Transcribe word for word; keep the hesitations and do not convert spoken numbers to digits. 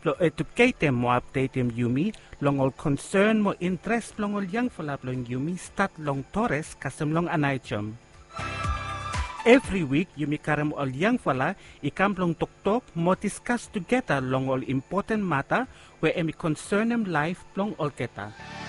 lo educate mo update yumi long all concern mo interest long all yang falap long yumi stat long Torres kasem long anaychom. Every week, yumi karam all yang fala, ikam long tok-tok, mo discuss together long all important matter where emi concern em life long all keta.